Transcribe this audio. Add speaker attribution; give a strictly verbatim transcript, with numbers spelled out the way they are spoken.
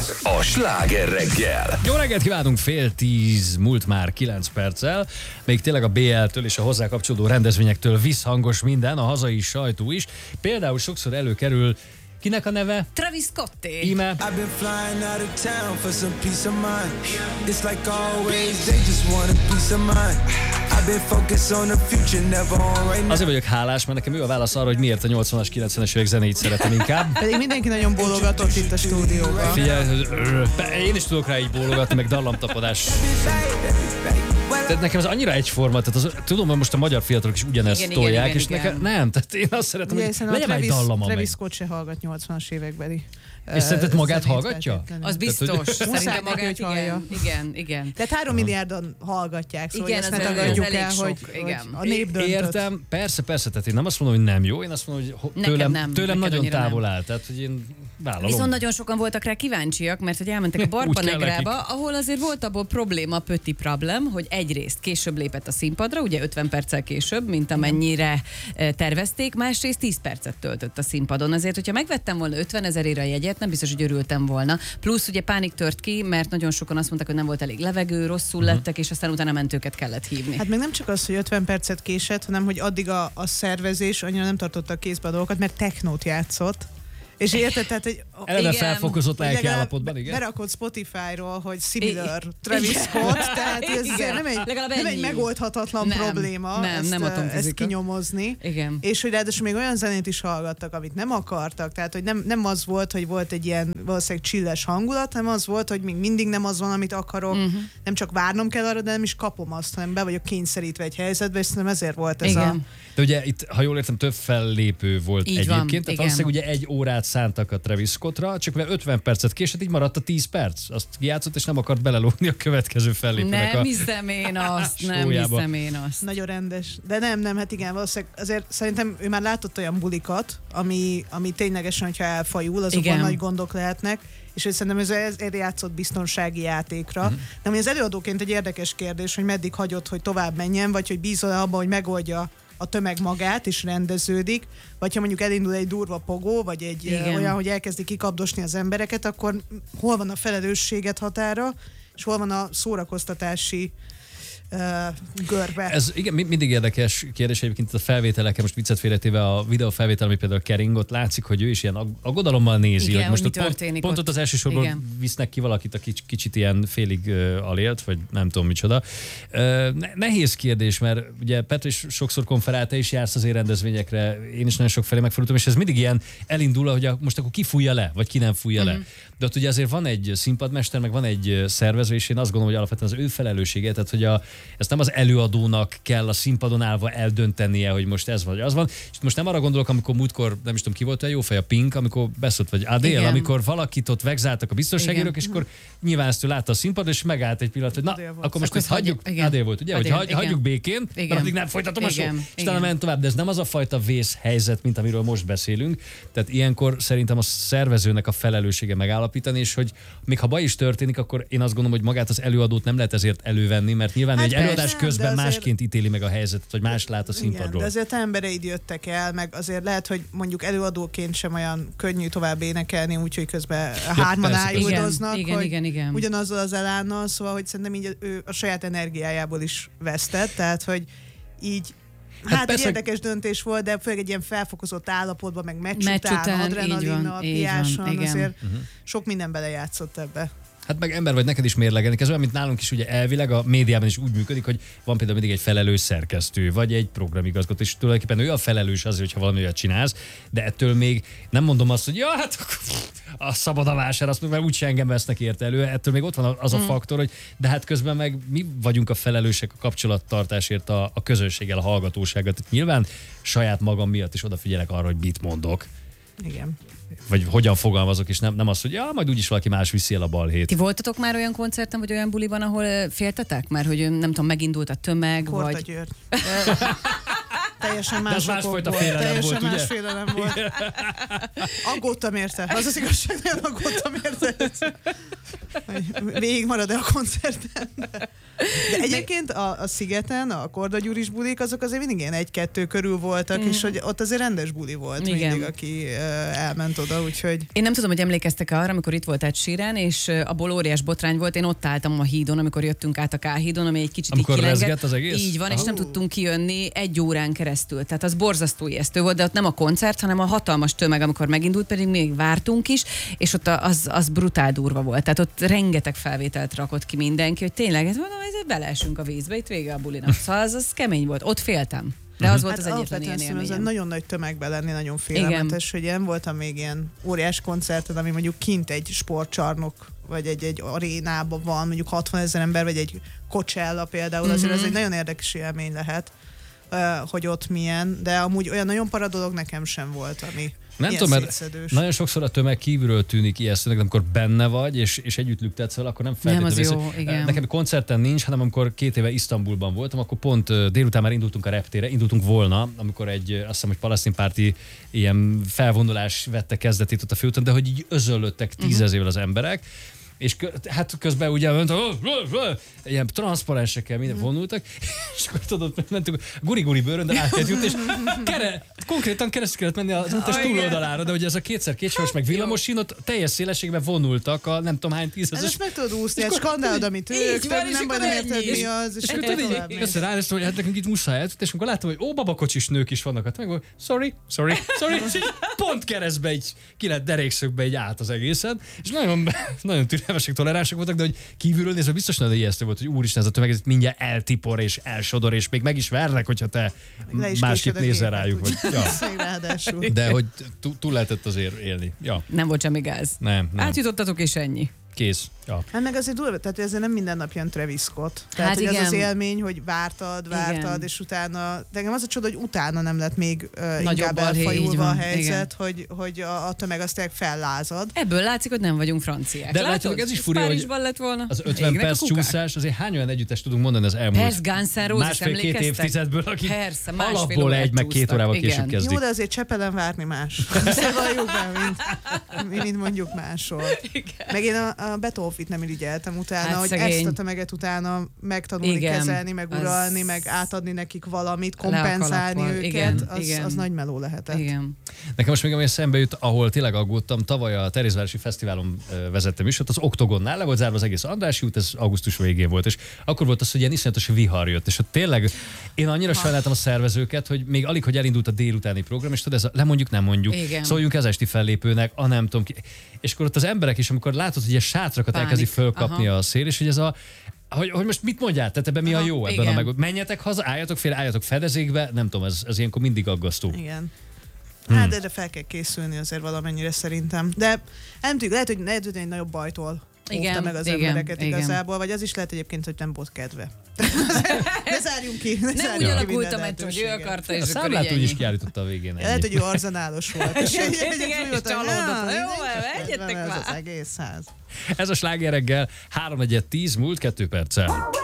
Speaker 1: a Sláger reggel.
Speaker 2: Jó reggelt kívánunk, fél tíz, múlt már kilenc perccel. Még tényleg a bé el-től és a hozzá kapcsolódó rendezvényektől visszhangos minden, a hazai sajtó is. Például sokszor előkerül, kinek a neve?
Speaker 3: Travis Scotté.
Speaker 2: Íme. Azért vagyok hálás, mert nekem ő a válasz arra, hogy miért a nyolcvanas, kilencvenes évek zenéit szeretem inkább.
Speaker 4: Pedig mindenki nagyon bólogatott itt a stúdióban.
Speaker 2: Figyelj, én is tudok rá így bólogatni, meg dallamtapadás. Tehát nekem ez annyira egyforma, tehát az, tudom, hogy most a magyar fiatalok is ugyanezt
Speaker 3: igen,
Speaker 2: tolják,
Speaker 3: igen,
Speaker 2: és
Speaker 3: igen.
Speaker 2: nekem nem, tehát én azt szeretem,
Speaker 4: Ugye,
Speaker 2: hogy legyen egy dallama meg.
Speaker 4: Travis Scott se hallgat nyolcvanas évekbeli.
Speaker 2: És szerinted magát hallgatja?
Speaker 3: Az biztos.
Speaker 2: Tehát, hogy...
Speaker 3: Szerintem magát,
Speaker 4: hogy hallja.
Speaker 3: igen, igen, igen.
Speaker 4: Tehát három milliárdan hallgatják, szóval
Speaker 3: Igen,
Speaker 4: ezt
Speaker 3: ez
Speaker 4: ne
Speaker 3: elég-
Speaker 4: tagadjuk
Speaker 3: ez
Speaker 4: el,
Speaker 3: elég
Speaker 4: hogy,
Speaker 3: sok,
Speaker 4: hogy
Speaker 3: igen.
Speaker 4: a nép döntött.
Speaker 2: Értem, persze, persze, tehát én nem azt mondom, hogy nem jó, én azt mondom, hogy ho-
Speaker 3: Nekem
Speaker 2: tőlem,
Speaker 3: nem,
Speaker 2: tőlem
Speaker 3: neked
Speaker 2: nagyon
Speaker 3: annyira
Speaker 2: távol
Speaker 3: nem.
Speaker 2: áll, tehát hogy én vállalom.
Speaker 3: Viszont nagyon sokan voltak rá kíváncsiak, mert hogy elmentek a
Speaker 2: Úgy kell
Speaker 3: Barpanegrába,
Speaker 2: nekik.
Speaker 3: ahol azért volt abból probléma, pötti problem, hogy egyrészt később lépett a színpadra, ugye ötven perccel később, mint amennyire eh, tervezték, másrészt tíz percet töltött a színpadon. Azért, hogyha megvettem volna ötven ezerére a jegyet, nem biztos, hogy örültem volna. Plusz ugye pánik tört ki, mert nagyon sokan azt mondták, hogy nem volt elég levegő, rosszul
Speaker 2: Mhm.
Speaker 3: lettek, és aztán utána mentőket kellett hívni.
Speaker 4: Hát még nem csak az, hogy ötven percet késett, hanem hogy addig a, a szervezés annyira nem tartotta a kézbe a dolgokat, mert technót játszott. És érted, tehát, hogy
Speaker 2: Eleve
Speaker 3: igen,
Speaker 2: felfokozott
Speaker 4: hogy
Speaker 2: lelki
Speaker 4: legalább
Speaker 2: állapotban, igen?
Speaker 4: berakod Spotify-ról, hogy similar
Speaker 3: Igen.
Speaker 4: Travis Scott, tehát ez
Speaker 3: Igen.
Speaker 4: azért nem egy,
Speaker 3: Legalább
Speaker 4: nem egy
Speaker 3: ennyi.
Speaker 4: megoldhatatlan
Speaker 3: Nem,
Speaker 4: probléma
Speaker 3: nem,
Speaker 4: ezt,
Speaker 3: nem
Speaker 4: ezt
Speaker 3: atomfizika.
Speaker 4: kinyomozni.
Speaker 3: Igen.
Speaker 4: És hogy ráadásul még olyan zenét is hallgattak, amit nem akartak, tehát hogy nem, nem az volt, hogy volt egy ilyen valószínűleg chilles hangulat, hanem az volt, hogy még mindig nem az van, amit akarok,
Speaker 3: Mhm.
Speaker 4: uh-huh. nem csak várnom kell arra, de nem is kapom azt, hanem be vagyok kényszerítve egy helyzetbe, és szerintem ezért volt ez
Speaker 3: Igen.
Speaker 4: a...
Speaker 2: De ugye itt, ha jól értem, több fellépő volt
Speaker 3: Így
Speaker 2: egyébként,
Speaker 3: van,
Speaker 2: tehát
Speaker 3: igen.
Speaker 2: valószínűleg ugye egy órát szántak a Travis Scottra, csak mivel ötven percet késett, így maradt a tíz perc. Azt játszott, és nem akart belelógni a következő fellépőnek
Speaker 3: Nem
Speaker 2: a...
Speaker 3: hiszem én azt, nem
Speaker 2: sójába.
Speaker 3: hiszem én azt.
Speaker 4: Nagyon rendes. De nem, nem, hát igen, valószínűleg azért szerintem ő már látott olyan bulikat, ami, ami ténylegesen, hogyha elfajul, azokon
Speaker 3: Igen.
Speaker 4: nagy gondok lehetnek, és hogy szerintem ez ezért játszott biztonsági játékra.
Speaker 2: Mhm.
Speaker 4: Uh-huh. De ami az előadóként egy érdekes kérdés, hogy meddig hagyott, hogy tovább menjen, vagy hogy bízol abban, hogy megoldja a tömeg magát, és rendeződik, vagy ha mondjuk elindul egy durva pogó, vagy egy
Speaker 3: Igen.
Speaker 4: ö, olyan, hogy elkezdi kikapdosni az embereket, akkor hol van a felelősséget határa, és hol van a szórakoztatási uh, görbe.
Speaker 2: Ez igen, mi- mindig érdekes kérdés egyébként a felvételeken, most viccet félretéve a videó felvétel, ami például kering, ott látszik, hogy ő is ilyen ag- aggodalommal nézi,
Speaker 3: Igen,
Speaker 2: hogy most
Speaker 3: hogy mi
Speaker 2: ott pont,
Speaker 3: történik
Speaker 2: pont
Speaker 3: ott.
Speaker 2: ott az első sorból
Speaker 3: Igen.
Speaker 2: visznek ki valakit, aki kics- kicsit ilyen félig uh, alélt, vagy nem tudom micsoda. Uh, ne- nehéz kérdés, mert ugye Petr is sokszor konferál, te is jársz az én rendezvényekre, én is nagyon sok felé megfordultam, és ez mindig ilyen elindul, hogy a, most akkor ki fújja le, vagy ki nem fújja
Speaker 3: Mhm.
Speaker 2: le. De ott ugye azért van egy színpadmester, meg van egy szervező, és én azt gondolom, hogy alapvetően az ő felelőssége, tehát hogy a, ezt nem az előadónak kell a színpadon állva eldöntenie, hogy most ez vagy az van. És most nem arra gondolok, amikor múltkor, nem is tudom ki volt, a jó fej, a Pink, amikor beszólt, vagy Adél,
Speaker 3: Igen.
Speaker 2: amikor valakit ott vegzáltak a biztonságérők,
Speaker 3: Igen.
Speaker 2: és akkor nyilván ezt ő látta a színpadon, és megállt egy pillanat, hogy na,
Speaker 4: Adél volt.
Speaker 2: akkor most
Speaker 3: Akkor
Speaker 2: ezt hagyjuk,
Speaker 3: hagyjuk- igen.
Speaker 2: Adél volt, ugye, hogy
Speaker 3: Adél,
Speaker 2: hagy,
Speaker 3: igen.
Speaker 2: hagyjuk békén,
Speaker 3: Igen.
Speaker 2: mert addig nem folytatom a
Speaker 3: Igen,
Speaker 2: show. És
Speaker 3: igen.
Speaker 2: utána ment tovább, de ez nem az a fajta vészhelyzet, mint amiről most beszélünk. Tehát ilyenkor szerintem a szervezőnek a felelőssége megállapítani, és hogy még ha baj is történik, akkor én azt gondolom, hogy magát az előadót nem lehet ezért elővenni, mert nyilván
Speaker 4: Hát
Speaker 2: egy
Speaker 4: persze,
Speaker 2: előadás
Speaker 4: de
Speaker 2: közben
Speaker 4: azért-
Speaker 2: másként ítéli meg a helyzetet, vagy más lát a
Speaker 4: Igen,
Speaker 2: színpadról.
Speaker 4: de azért embereid jöttek el, meg azért lehet, hogy mondjuk előadóként sem olyan könnyű tovább énekelni, úgyhogy közben hárman
Speaker 2: persze, persze.
Speaker 4: ájuldoznak,
Speaker 3: Igen,
Speaker 4: hogy
Speaker 3: igen, igen.
Speaker 4: ugyanazzal az elánnal, szóval, hogy szerintem így ő a saját energiájából is vesztett, tehát, hogy így Hát, hát
Speaker 2: persze-
Speaker 4: egy érdekes döntés volt, de főleg egy ilyen felfokozott állapotban, meg meccs,
Speaker 3: Meccs
Speaker 4: után,
Speaker 3: után, így
Speaker 4: adrenalinnal,
Speaker 3: van, így
Speaker 4: piáson,
Speaker 3: van, igen.
Speaker 4: azért
Speaker 2: Mhm.
Speaker 4: sok minden belejátszott ebbe.
Speaker 2: Hát meg ember vagy, neked is mérlegelni. Ez olyan, mint nálunk is ugye elvileg a médiában is úgy működik, hogy van például mindig egy felelős szerkesztő, vagy egy programigazgató, és tulajdonképpen ő a felelős azért, hogyha valami olyat csinálsz, de ettől még nem mondom azt, hogy ja, hát a szabad a vásár, azt meg úgyse engem vesznek érte elő, ettől még ott van az a
Speaker 3: Mm.
Speaker 2: faktor, hogy de hát közben meg mi vagyunk a felelősek a kapcsolattartásért a, a közönséggel, a hallgatósággal. Tehát nyilván saját magam miatt is odafigyelek arra, hogy mit mondok,
Speaker 4: Igen.
Speaker 2: vagy hogyan fogalmazok, és nem, nem az, hogy ja, majd úgyis valaki más viszi el a balhét.
Speaker 3: Ti voltatok már olyan koncerten, vagy olyan buliban, ahol ö, féltetek? Mert hogy ö, nem tudom, megindult a tömeg,
Speaker 4: Korta
Speaker 3: vagy...
Speaker 4: György. Teljesen
Speaker 2: De
Speaker 4: más
Speaker 2: az másfajta
Speaker 4: okokból.
Speaker 2: félelem
Speaker 4: Teljesen
Speaker 2: volt,
Speaker 4: más
Speaker 2: ugye?
Speaker 4: félelem volt. Aggódtam érte. Az az igazság, nagyon aggódtam érte. Hogy végig marad-e a koncerten. De egyébként a, a szigeten, a kordagyúris bulik, azok azért mindig ilyen egy-kettő körül voltak, mm. és hogy ott azért rendes buli volt igen. mindig, aki uh, elment oda, úgyhogy...
Speaker 3: Én nem tudom, hogy emlékeztek arra, amikor itt volt Ed Sheeran, és abból óriás botrány volt, én ott álltam a hídon, amikor jöttünk át a K-hídon, ami egy kicsit
Speaker 2: amikor
Speaker 3: így kilengett.
Speaker 2: az egész?
Speaker 3: Így van,
Speaker 2: oh.
Speaker 3: és nem tudtunk kijönni egy órán keresztül. Tehát az borzasztó ijesztő volt, de ott nem a koncert, hanem a hatalmas tömeg, amikor megindult, pedig még vártunk is, és ott az, az brutál durva volt. Tehát ott rengeteg felvételt rakott ki mindenki, hogy tényleg, ez mondom, ez beleesünk a vízbe, itt vége a bulinak. Szóval az, az kemény volt. Ott féltem. De az volt
Speaker 4: hát
Speaker 3: az egyetlen ilyen élményem.
Speaker 4: Az nagyon nagy tömegben lenni nagyon félelmetes, hogy én voltam még ilyen óriás koncerten, ami mondjuk kint egy sportcsarnok, vagy egy, egy arénában van, mondjuk hatvanezer ember, vagy egy Coachella például, mm-hmm. azért ez egy nagyon érdekes élmény lehet, hogy ott milyen, de amúgy olyan nagyon para dolog nekem sem volt, ami
Speaker 2: nem tudom, mert nagyon sokszor a tömeg kívülről tűnik ijesztőnek, de amikor benne vagy, és, és együtt lüktetsz fel, akkor nem feltétlenül.
Speaker 3: Nem, az jó, igen.
Speaker 2: Nekem koncerten nincs, hanem amikor két éve Isztambulban voltam, akkor pont délután már indultunk a reptére, indultunk volna, amikor egy, azt hiszem, hogy palasztinpárti ilyen felvonulás vette kezdetét ott a főúton, de hogy így özöllöttek tízezével az emberek, és hát közben ugye ment, ilyen transzparensekkel minden vonultak, és akkor tudod, mentünk a guri-guri bőrön, de át kellett jutni, és kere, konkrétan keresztül kellett menni az utas túloldalára, de ugye ez a kétszer kétsoros meg villamosínot teljes szélességben vonultak a nem tudom hány tízezes.
Speaker 4: Ezt meg tudod úszni, hát skandálod, amit ők, nem baj, nem érted mi az, és
Speaker 2: akkor tudod, így összerállástam, hogy hát nekünk itt muszáj eltudni, és amikor láttam, hogy ó, babakocsis nők is vannak, hát meg hogy sorry, sorry, sorry, és így pont keresztbe így ki lett derékszögbe így át az egészen, és nagyon, nagyon türelmesek, toleránsak voltak, de hogy kívülről nézve biztos nagyon ijesztő volt, hogy úristen, ez a tömeg ez mindjárt eltipor és elsodor, és még meg is vernek, hogyha te másképp nézel rájuk. Vagy, ja. De hogy túl lehetett azért élni. Ja.
Speaker 3: Nem volt semmi gáz.
Speaker 2: Nem, nem.
Speaker 3: Átjutottatok és ennyi.
Speaker 2: Kész. Ja.
Speaker 4: Hát meg azért durva, tehát ezzel nem minden nap jön Travis Scott. Tehát, hát hogy ez az élmény, hogy vártad, vártad, igen. és utána, de engem az a csoda, hogy utána nem lett még uh, inkább elfajulva a helyzet, hogy, hogy a, a tömeg azt tényleg fellázad.
Speaker 3: Ebből látszik, hogy nem vagyunk franciák.
Speaker 2: De látod, ez is furia, hogy
Speaker 3: lett volna.
Speaker 2: Az ötven perc csúszás, azért hány olyan együttest tudunk mondani az elmúlt
Speaker 3: Persze, Guns N' Roses,
Speaker 2: másfél-két évtizedből, akik
Speaker 3: Persze,
Speaker 2: alapból egy, meg két órával később kezdik.
Speaker 4: Jó, de azért Csepelen várni más. Valljuk be, mint, mint mondjuk máshol. Meg én a, a Beethoven-t nem irigyeltem utána, hát hogy szegény. Ezt a tömeget utána megtanulni, igen, kezelni, meg uralni, az... meg átadni nekik valamit, kompenzálni őket, igen, az, igen. az nagy meló lehetett.
Speaker 3: Igen.
Speaker 2: Nekem most még ami szembe jut, ahol tényleg aggódtam, tavaly a Terézvárosi Fesztiválon vezettem is, ott az Oktogonnál le volt zárva az egész Andrássy út, ez augusztus végén volt, és akkor volt az, hogy ilyen iszonyatos vihar jött, és ott tényleg én annyira sajnáltam a szervezőket, hogy még alig, hogy elindult a délutáni program, és tudod, ez a lemondjuk, nem mondjuk, igen. szóljunk ez esti fellépőnek, a nem tudom ki. És akkor ott az emberek is, amikor látod, hogy ilyen sátrakat Pánik. elkezdi fölkapni aha. a szél, és hogy ez a Hogy, hogy most mit mondjál? Tehát ebben mi aha, a jó? Ebben a meg... Menjetek haza, álljatok fél, álljatok fedezékbe, nem tudom, ez, ez ilyenkor mindig aggasztó.
Speaker 4: Igen. Hát hmm. erre fel kell készülni azért valamennyire szerintem. De nem tudjuk, lehet, hogy, lehet, hogy egy nagyobb bajtól óvta meg az igen, embereket igen. igazából, vagy az is lehet egyébként, hogy nem volt kedve. Ne zárjunk ki. Ne
Speaker 3: nem úgy alakult a meccs, hogy ő akarta, és
Speaker 2: a számlát úgy is kiállította a végén.
Speaker 4: Ja, lehet, hogy ő arzenálos volt. És
Speaker 3: és csalódott. Jó, egyetek már.
Speaker 4: Ez az egész ház.
Speaker 2: Ez a Sláger reggel, három negyven tíz múlt kettő perccel.